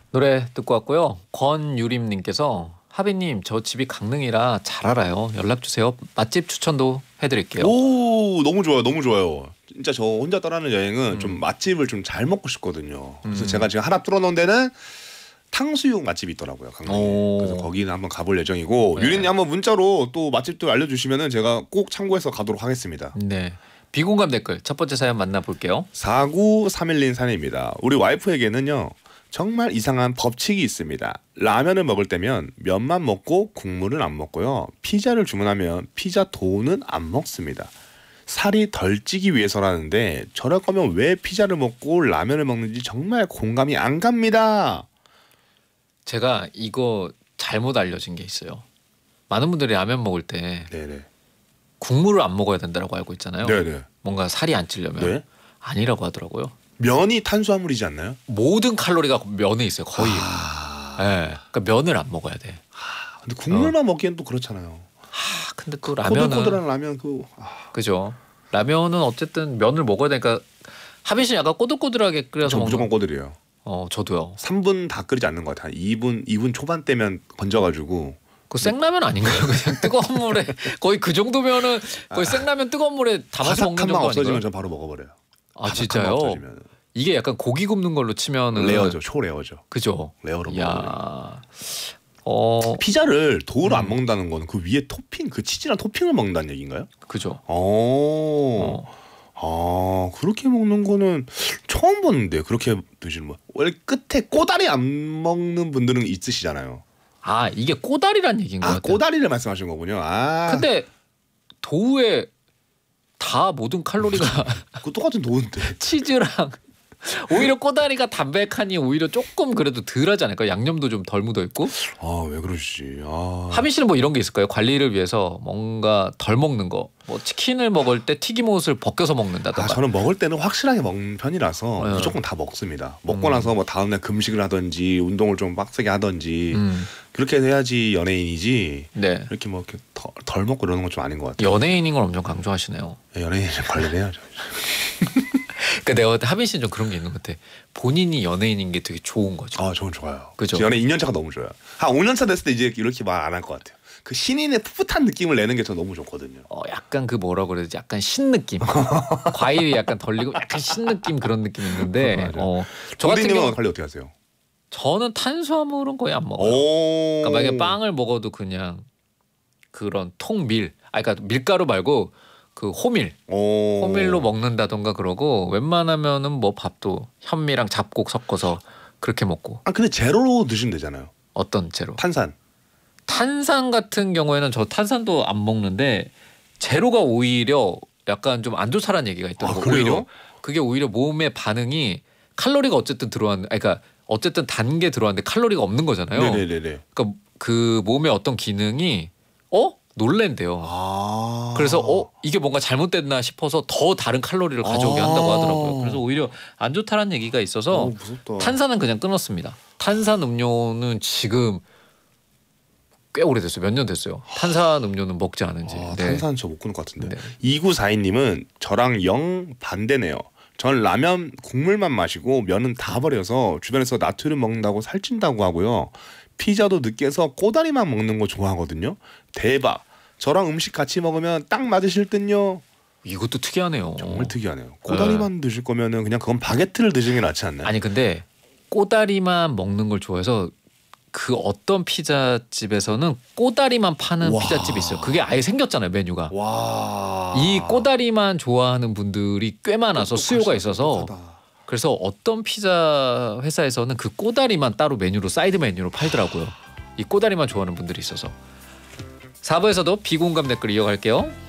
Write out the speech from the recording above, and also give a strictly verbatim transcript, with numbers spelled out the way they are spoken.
노래 듣고 왔고요. 권유림님께서 하빈님 저 집이 강릉이라 잘 알아요. 연락 주세요. 맛집 추천도 해드릴게요. 오 너무 좋아요, 너무 좋아요. 진짜 저 혼자 떠나는 여행은 음. 좀 맛집을 좀 잘 먹고 싶거든요. 그래서 음. 제가 지금 하나 뚫어놓은 데는 탕수육 맛집이 있더라고요, 강릉에. 그래서 거기는 한번 가볼 예정이고 네. 유린님 한번 문자로 또 맛집도 알려주시면은 제가 꼭 참고해서 가도록 하겠습니다. 네. 비공감 댓글 첫 번째 사연 만나볼게요. 사구삼일님 사연입니다. 우리 와이프에게는요 정말 이상한 법칙이 있습니다. 라면을 먹을 때면 면만 먹고 국물은 안 먹고요. 피자를 주문하면 피자 도우는 안 먹습니다. 살이 덜 찌기 위해서라는데 저럴 거면 왜 피자를 먹고 라면을 먹는지 정말 공감이 안 갑니다. 제가 이거 잘못 알려진 게 있어요. 많은 분들이 라면 먹을 때 네네. 국물을 안 먹어야 된다고 알고 있잖아요. 네네. 뭔가 살이 안 찌려면 네? 아니라고 하더라고요. 면이 탄수화물이지 않나요? 모든 칼로리가 면에 있어요. 거의. 아... 네. 그러니까 면을 안 먹어야 돼. 아, 근데 국물만 어. 먹기엔 또 그렇잖아요. 아, 근데 그 라면은 꼬들꼬들한 라면 그 아. 그죠. 라면은 어쨌든 면을 먹어야 되니까 하빈 씨 약간 꼬들꼬들하게 끓여서 저 먹는. 무조건 꼬들이에요. 어, 저도요. 삼 분 다 끓이지 않는 것 같아요. 이 분 이 분 초반 때면 건져가지고. 그 생라면 아닌가요? 그냥 뜨거운 물에 거의 그 정도면은 거의 아, 생라면 뜨거운 물에 담아서 먹는 정도 아닌가요? 없어지면 저 바로 먹어버려요. 아 진짜요? 없어지면. 이게 약간 고기 굽는 걸로 치면은 레어죠, 초레어죠. 그죠? 레어로 먹어요. 어 피자를 도우로 음. 안 먹는다는 건 그 위에 토핑, 그 치즈랑 토핑을 먹는다는 얘기인가요? 그죠. 어. 어. 아 그렇게 먹는 거는 처음 보는데 그렇게 드시는 거. 원래 끝에 꼬다리 안 먹는 분들은 있으시잖아요. 아 이게 꼬다리란 얘기인 것 아, 같아요. 꼬다리를 말씀하시는 거군요. 아. 근데 도우에 다 모든 칼로리가 그 똑같은 도우인데 치즈랑 오히려 꼬다리가 담백하니 오히려 조금 그래도 덜하지 않을까요? 양념도 좀 덜 묻어 있고. 아 왜 그러시지? 아. 하빈 씨는 뭐 이런 게 있을까요? 관리를 위해서 뭔가 덜 먹는 거. 뭐 치킨을 먹을 때 튀김옷을 벗겨서 먹는다던가. 아, 저는 먹을 때는 확실하게 먹는 편이라서 네. 무조건 다 먹습니다. 먹고 음. 나서 뭐 다음날 금식을 하든지 운동을 좀 빡세게 하든지 음. 그렇게 해야지 연예인이지. 네. 이렇게 뭐 이렇게 덜, 덜 먹고 이러는 건 좀 아닌 것 같아요. 연예인인 걸 엄청 강조하시네요. 네, 연예인은 관리를 해야죠. 그러니까 내가 볼때 하빈 씨는 좀 그런 게 있는 것 같아. 본인이 연예인인 게 되게 좋은 거죠. 아, 저는 좋아요. 그죠. 연예인 이 년 차가 너무 좋아요. 한 오 년 차 됐을 때 이제 이렇게 말 안 할 것 같아요. 그 신인의 풋풋한 느낌을 내는 게 저 너무 좋거든요. 어, 약간 그 뭐라고 그래야 되지? 약간 신 느낌. 과일이 약간 덜리고 약간 신 느낌 그런 느낌 있는데. 어, 저 같은 경우 관리 어떻게 하세요? 저는 탄수화물은 거의 안 먹어요. 그러니까 만약에 빵을 먹어도 그냥 그런 통밀, 아, 그러니까 밀가루 말고. 그 호밀, 호밀로 먹는다던가 그러고 웬만하면은 뭐 밥도 현미랑 잡곡 섞어서 그렇게 먹고. 아 근데 제로로 드시면 되잖아요. 어떤 제로? 탄산. 탄산 같은 경우에는 저 탄산도 안 먹는데 제로가 오히려 약간 좀 안 좋다라는 얘기가 있더라고요. 아, 오히려 그게 오히려 몸의 반응이 칼로리가 어쨌든 들어왔는, 그러니까 어쨌든 단 게 들어왔는데 칼로리가 없는 거잖아요. 네네네. 그러니까 그 몸의 어떤 기능이 어? 놀랜대요. 아 그래서 어 이게 뭔가 잘못됐나 싶어서 더 다른 칼로리를 가져오게 아 한다고 하더라고요. 그래서 오히려 안 좋다라는 얘기가 있어서 오, 무섭다. 탄산은 그냥 끊었습니다. 탄산 음료는 지금 꽤 오래됐어요. 몇 년 됐어요. 탄산 음료는 먹지 않은 지. 아, 네. 탄산 저 못 끊을 것 같은데. 네. 이구사이님은 저랑 영 반대네요. 전 라면 국물만 마시고 면은 다 버려서 주변에서 나트륨 먹는다고 살찐다고 하고요. 피자도 느끼해서 꼬다리만 먹는 거 좋아하거든요. 대박. 저랑 음식 같이 먹으면 딱 맞으실 듯요. 이것도 특이하네요. 정말 특이하네요. 꼬다리만 네. 드실 거면은 그냥 그건 바게트를 드시는 게 낫지 않나요? 아니 근데 꼬다리만 먹는 걸 좋아해서 그 어떤 피자집에서는 꼬다리만 파는 와. 피자집이 있어요. 그게 아예 생겼잖아요, 메뉴가. 와. 이 꼬다리만 좋아하는 분들이 꽤 많아서 수요가 있어서 똑똑하다. 그래서 어떤 피자 회사에서는 그 꼬다리만 따로 메뉴로 사이드 메뉴로 팔더라고요. 이 꼬다리만 좋아하는 분들이 있어서. 사 부에서도 비공감 댓글 이어갈게요.